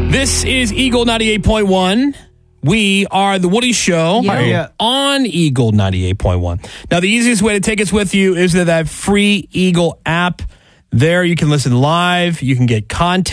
This is Eagle 98.1. We are The Woody Show on Eagle 98.1. Now, the easiest way to take us with you is that free Eagle app. There you can listen live. You can get content.